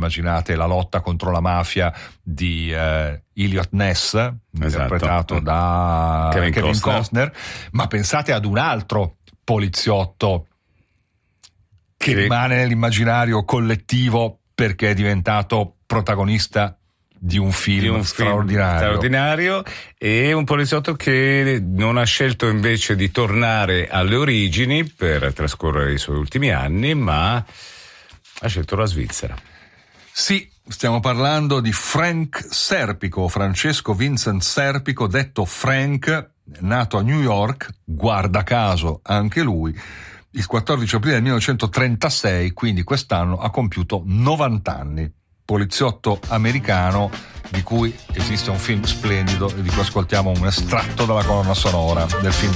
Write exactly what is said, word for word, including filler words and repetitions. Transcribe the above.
immaginate la lotta contro la mafia di eh, Elliot Ness, esatto, interpretato da Kevin, Kevin Costner. Costner, ma pensate ad un altro poliziotto che rimane nell'immaginario collettivo perché è diventato protagonista di un film, di un straordinario. film straordinario, e un poliziotto che non ha scelto invece di tornare alle origini per trascorrere i suoi ultimi anni, ma ha scelto la Svizzera. Sì, stiamo parlando di Frank Serpico, Francesco Vincent Serpico, detto Frank, nato a New York, guarda caso anche lui, il quattordici aprile del millenovecentotrentasei, quindi quest'anno ha compiuto novanta anni. Poliziotto americano di cui esiste un film splendido e di cui ascoltiamo un estratto dalla colonna sonora del film